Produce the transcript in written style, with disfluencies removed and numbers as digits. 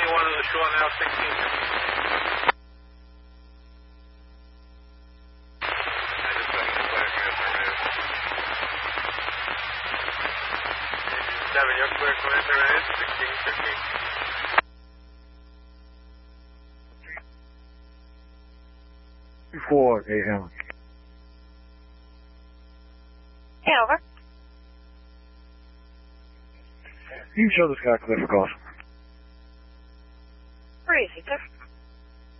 anyone on the shore now, 16. You're clear for internet, 1615. 4 a.m. Yeah, over. You can show this guy clear for calls.